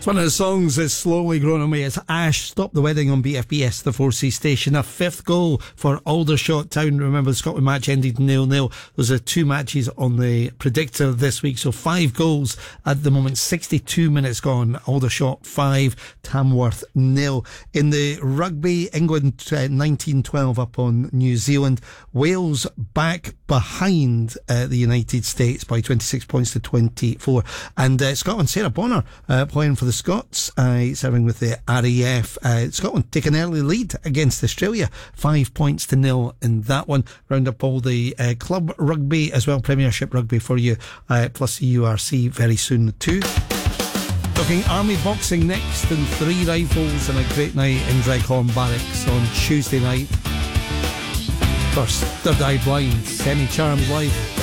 One of the songs is slowly growing on me. It's Ash, Stop the Wedding on BFBS, the 4C station. A fifth goal for Aldershot Town. Remember, the Scotland match ended 0-0. Those are two matches on the predictor this week. So 5 goals at the moment. 62 minutes gone. Aldershot 5, Tamworth 0. In the rugby, England 1912 up on New Zealand. Wales back behind the United States by 26 points to 24. And Scotland, Sarah Bonner playing for the Scots, serving with the RAF. Scotland take an early lead against Australia, 5 points to 0 in that one. Round up all the club rugby as well, Premiership rugby for you, plus the URC very soon too. Talking army boxing next, and 3 rifles and a great night in Dreghorn Barracks on Tuesday night. First, Third Eye Blind, Semi-Charmed Life.